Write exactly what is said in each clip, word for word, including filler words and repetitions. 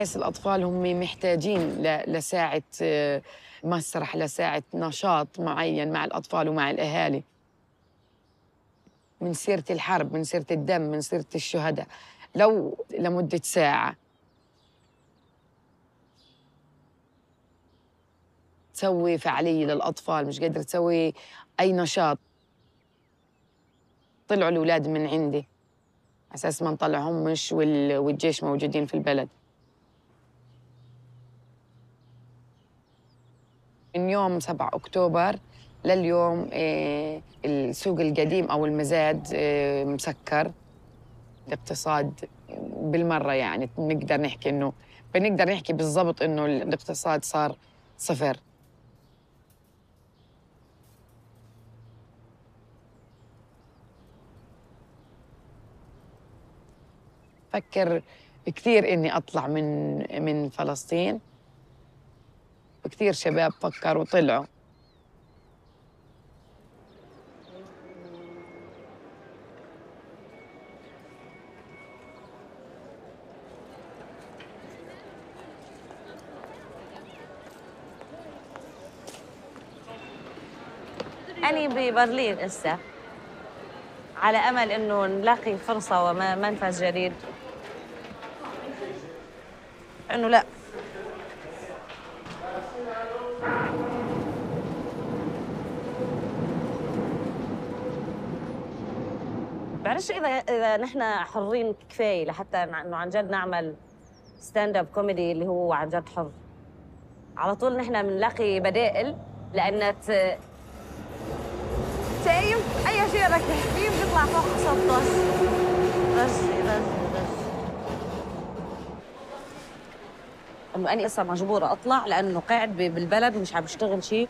بس الأطفال هم محتاجين ل- لساعة آه، مسرح، لساعة نشاط معين مع الأطفال ومع الأهالي، من سيرة الحرب، من سيرة الدم، من سيرة الشهداء، لو لمدة ساعة تسوي فعالية للأطفال، مش قادرة تسوي أي نشاط. طلعوا الأولاد من عندي على أساس ما نطلعهمش وال- والجيش موجودين في البلد. من يوم سبعة أكتوبر لليوم آه، السوق القديم أو المزاد آه، مسكر. الاقتصاد بالمرة، يعني نقدر نحكي إنه بنقدر نحكي بالضبط إنه الاقتصاد صار صفر. فكر كثير إني أطلع من من فلسطين، وكثير شباب فكروا وطلعوا. أنا ببرلين هسه، على أمل إنه نلاقي فرصة ومنفذ جديد. إنه لا، بعرفش إذا إذا نحن حرين كفاية لحتى إنه عن جد نعمل ستاند اب كوميدي اللي هو عن جد حر. على طول نحن بنلاقي بدائل، لأن ت- شايف أي شيء بدك تحكيه بيطلع فوق صوت رش رش رش رش. إنه أنا لسه مجبورة أطلع لأنه قاعد ب- بالبلد مش عم بشتغل شيء.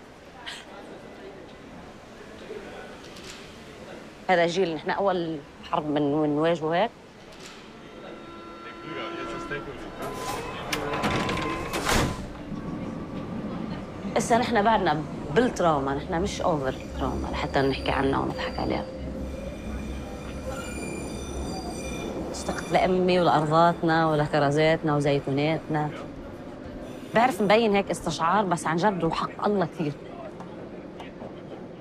هذا جيل نحن أول حرب من بنواجهه هيك. هسه نحن بعدنا بالتراوما، نحن مش اوفر تراوما لحتى نحكي عنها ونضحك عليها. اشتقت لأمي ولأرضاتنا ولكرزاتنا وزيتوناتنا. بعرف مبين هيك استشعار، بس عن جد وحق الله كثير.